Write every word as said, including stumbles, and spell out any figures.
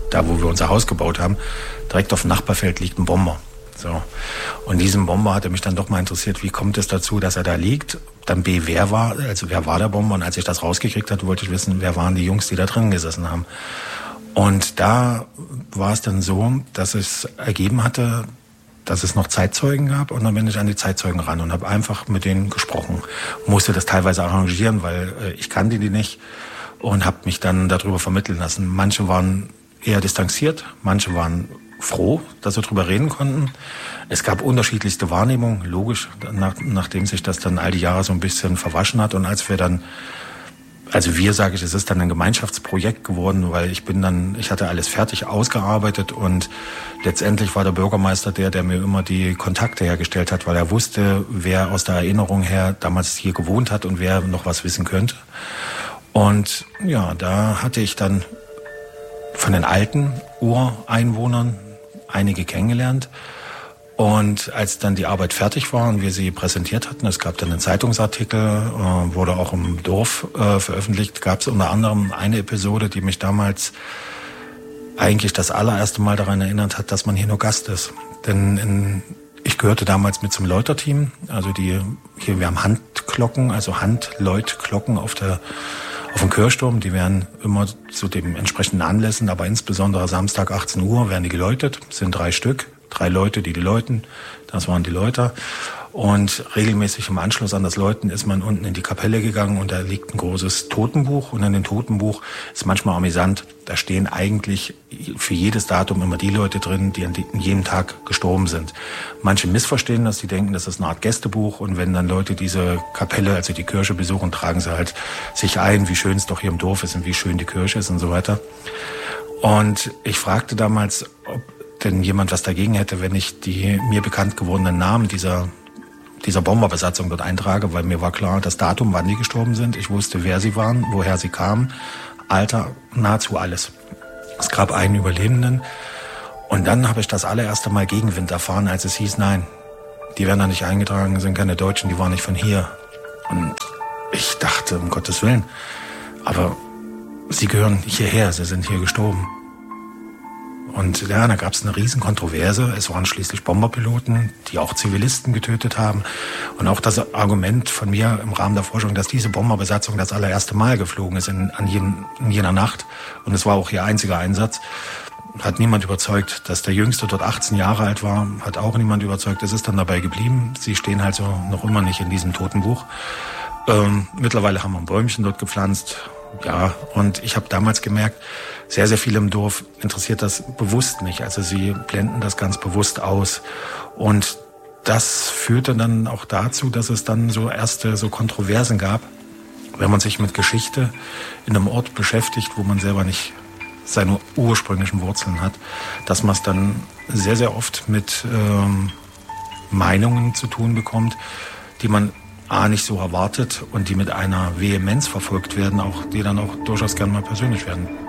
da wo wir unser Haus gebaut haben, direkt auf dem Nachbarfeld liegt ein Bomber. So. Und diesen Bomber hatte mich dann doch mal interessiert, wie kommt es dazu, dass er da liegt? Dann B, wer war, also wer war der Bomber? Und als ich das rausgekriegt hatte, wollte ich wissen, wer waren die Jungs, die da drin gesessen haben. Und da war es dann so, dass es ergeben hatte, dass es noch Zeitzeugen gab. Und dann bin ich an die Zeitzeugen ran und habe einfach mit denen gesprochen. Musste das teilweise arrangieren, weil äh, ich kannte die nicht. Und habe mich dann darüber vermitteln lassen. Manche waren eher distanziert, manche waren froh, dass wir darüber reden konnten. Es gab unterschiedlichste Wahrnehmungen, logisch, nach, nachdem sich das dann all die Jahre so ein bisschen verwaschen hat. Und als wir dann, also wir, sage ich, es ist dann ein Gemeinschaftsprojekt geworden, weil ich bin dann, ich hatte alles fertig ausgearbeitet und letztendlich war der Bürgermeister der, der mir immer die Kontakte hergestellt hat, weil er wusste, wer aus der Erinnerung her damals hier gewohnt hat und wer noch was wissen könnte. Und ja, da hatte ich dann von den alten Ureinwohnern einige kennengelernt. Und als dann die Arbeit fertig war und wir sie präsentiert hatten, es gab dann einen Zeitungsartikel, äh, wurde auch im Dorf äh, veröffentlicht, gab es unter anderem eine Episode, die mich damals eigentlich das allererste Mal daran erinnert hat, dass man hier nur Gast ist. Denn in, ich gehörte damals mit zum Läuterteam, also die hier, wir haben Handglocken, also Handläutglocken auf der auf dem Kirchturm, die werden immer zu den entsprechenden Anlässen, aber insbesondere Samstag achtzehn Uhr werden die geläutet. Es sind drei Stück, drei Leute, die die läuten. Das waren die Läuter. Und regelmäßig im Anschluss an das Läuten ist man unten in die Kapelle gegangen und da liegt ein großes Totenbuch. Und in dem Totenbuch ist manchmal amüsant, da stehen eigentlich für jedes Datum immer die Leute drin, die an jedem Tag gestorben sind. Manche missverstehen das, die denken, das ist eine Art Gästebuch. Und wenn dann Leute diese Kapelle, also die Kirche besuchen, tragen sie halt sich ein, wie schön es doch hier im Dorf ist und wie schön die Kirche ist und so weiter. Und ich fragte damals, ob denn jemand was dagegen hätte, wenn ich die mir bekannt gewordenen Namen dieser dieser Bomberbesatzung dort eintrage, weil mir war klar, das Datum, wann die gestorben sind. Ich wusste, wer sie waren, woher sie kamen, Alter, nahezu alles. Es gab einen Überlebenden und dann habe ich das allererste Mal Gegenwind erfahren, als es hieß, nein, die werden da nicht eingetragen, sind keine Deutschen, die waren nicht von hier. Und ich dachte, um Gottes Willen, aber sie gehören hierher, sie sind hier gestorben. Und ja, da gab es eine riesen Kontroverse. Es waren schließlich Bomberpiloten, die auch Zivilisten getötet haben. Und auch das Argument von mir im Rahmen der Forschung, dass diese Bomberbesatzung das allererste Mal geflogen ist in, an jeden, in jener Nacht. Und es war auch ihr einziger Einsatz. Hat niemand überzeugt. Dass der Jüngste dort achtzehn Jahre alt war, hat auch niemand überzeugt. Es ist dann dabei geblieben. Sie stehen halt so noch immer nicht in diesem Totenbuch. Ähm, mittlerweile haben wir ein Bäumchen dort gepflanzt. Ja, und ich habe damals gemerkt, sehr, sehr viele im Dorf interessiert das bewusst nicht. Also sie blenden das ganz bewusst aus. Und das führte dann auch dazu, dass es dann so erste so Kontroversen gab, wenn man sich mit Geschichte in einem Ort beschäftigt, wo man selber nicht seine ursprünglichen Wurzeln hat, dass man es dann sehr, sehr oft mit ähm, Meinungen zu tun bekommt, die man A, nicht so erwartet und die mit einer Vehemenz verfolgt werden, auch die dann auch durchaus gerne mal persönlich werden.